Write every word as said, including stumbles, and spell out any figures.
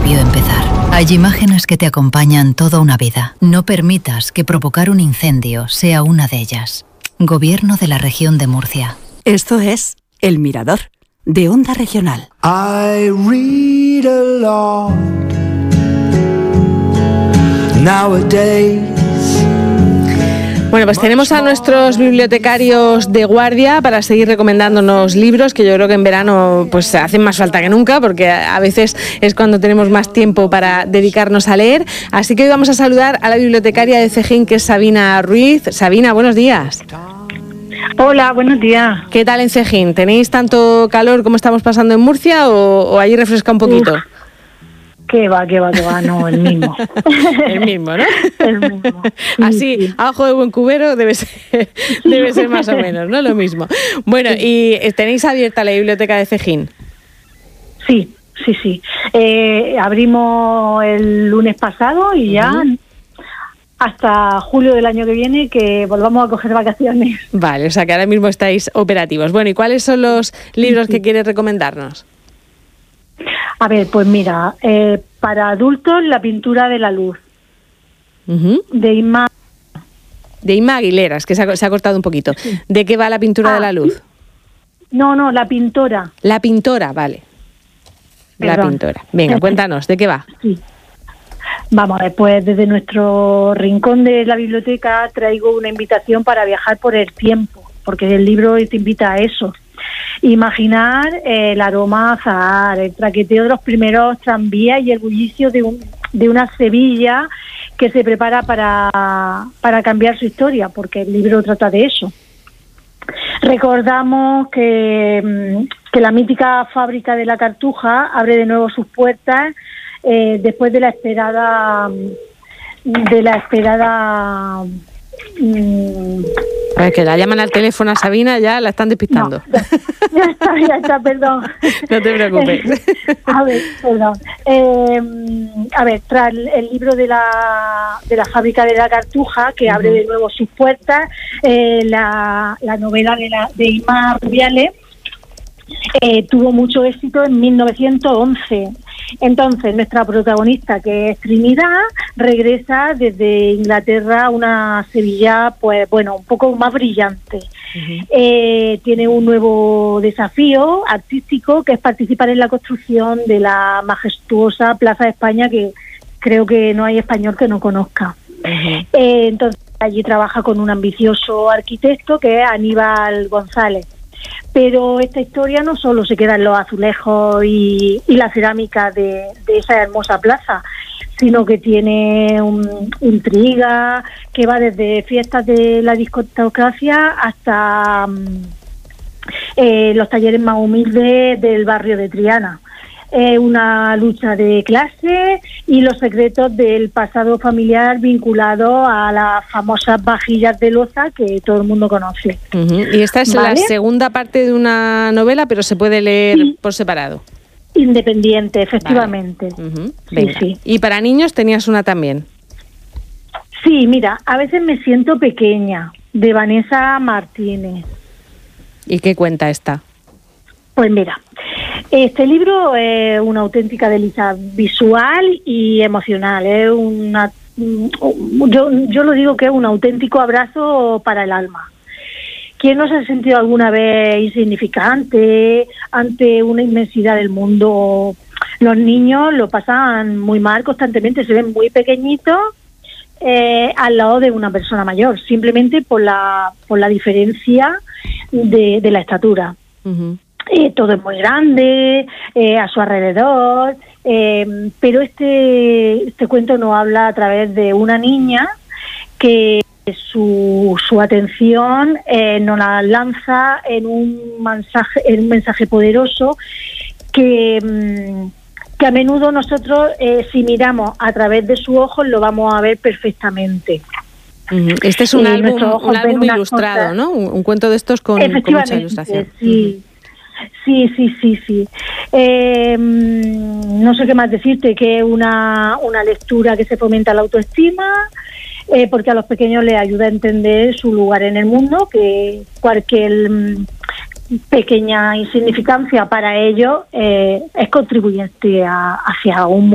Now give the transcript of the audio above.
debió empezar. Hay imágenes que te acompañan toda una vida. No permitas que provocar un incendio sea una de ellas. Gobierno de la Región de Murcia. Esto es El Mirador, de Onda Regional. I read a lot nowadays. Bueno, pues tenemos a nuestros bibliotecarios de guardia para seguir recomendándonos libros que yo creo que en verano pues hacen más falta que nunca, porque a veces es cuando tenemos más tiempo para dedicarnos a leer. Así que hoy vamos a saludar a la bibliotecaria de Cejín, que es Sabina Ruiz. Sabina, buenos días. Hola, buenos días. ¿Qué tal en Cejín? ¿Tenéis tanto calor como estamos pasando en Murcia o, o allí refresca un poquito? Uf. Que va, que va, que va, no, el mismo. El mismo, ¿no? El mismo. Sí, Así, sí. a ojo de buen cubero debe ser, debe ser más o menos, ¿no? Lo mismo. Bueno, ¿y tenéis abierta la biblioteca de Cejín? Sí, sí, sí. Eh, abrimos el lunes pasado y ya uh-huh. hasta julio del año que viene que volvamos a coger vacaciones. Vale, o sea que ahora mismo estáis operativos. Bueno, ¿y cuáles son los libros sí, sí. que quieres recomendarnos? A ver, pues mira, eh, para adultos, La pintura de la luz, uh-huh. de Inma. De Inma Aguilera, es que se ha, se ha cortado un poquito. Sí. ¿De qué va La pintura ah, de la luz? No, no, La pintora. La pintora, vale. Perdón. La pintora. Venga, cuéntanos, ¿de qué va? Sí. Vamos a ver, pues desde nuestro rincón de la biblioteca traigo una invitación para viajar por el tiempo, porque el libro te invita a eso. Imaginar eh, el aroma a azahar, el traqueteo de los primeros tranvías y el bullicio de, un, de una Sevilla que se prepara para, para cambiar su historia, porque el libro trata de eso. Recordamos que, que la mítica fábrica de la Cartuja abre de nuevo sus puertas eh, después de la esperada de la esperada mmm, a ver, que la llaman al teléfono a Sabina, ya la están despistando. No, ya, ya está, ya está, perdón. No te preocupes. A ver, perdón. Eh, a ver, tras el libro de la de la fábrica de la Cartuja, que uh-huh. abre de nuevo sus puertas, eh, la, la novela de, la, de Inma Rubiales eh, tuvo mucho éxito en mil novecientos once. Entonces, nuestra protagonista, que es Trinidad, regresa desde Inglaterra a una Sevilla, pues bueno, un poco más brillante. Uh-huh. Eh, tiene un nuevo desafío artístico, que es participar en la construcción de la majestuosa Plaza de España, que creo que no hay español que no conozca. Uh-huh. Eh, entonces, allí trabaja con un ambicioso arquitecto, que es Aníbal González. Pero esta historia no solo se queda en los azulejos y, y la cerámica de, de esa hermosa plaza, sino que tiene un, intriga que va desde fiestas de la discotocracia hasta eh, los talleres más humildes del barrio de Triana. Eh, una lucha de clase y los secretos del pasado familiar vinculado a las famosas vajillas de loza que todo el mundo conoce. Uh-huh. Y esta es ¿Vale? la segunda parte de una novela, pero se puede leer sí. por separado. Independiente, efectivamente. Vale. Uh-huh. Sí, sí. ¿Y para niños tenías una también? Sí, mira, A veces me siento pequeña, de Vanessa Martínez. ¿Y qué cuenta esta? Pues mira, este libro es una auténtica delicia visual y emocional. Es una, yo, yo lo digo que es un auténtico abrazo para el alma. ¿Quién no se ha sentido alguna vez insignificante ante una inmensidad del mundo? Los niños lo pasan muy mal constantemente, se ven muy pequeñitos eh, al lado de una persona mayor, simplemente por la, por la diferencia de, de la estatura. Uh-huh. Eh, todo es muy grande eh, a su alrededor, eh, pero este este cuento nos habla a través de una niña que su, su atención eh, nos la lanza en un mensaje, en un mensaje poderoso que, que a menudo nosotros, eh, si miramos a través de sus ojos, lo vamos a ver perfectamente. Uh-huh. Este es un eh, álbum, un álbum ilustrado, cosas. ¿No? Un, un cuento de estos con, con mucha ilustración. Sí. Uh-huh. Sí, sí, sí, sí. Eh, no sé qué más decirte, que es una, una lectura que se fomenta la autoestima, eh, porque a los pequeños les ayuda a entender su lugar en el mundo, que cualquier pequeña insignificancia para ellos eh, es contribuyente a, hacia un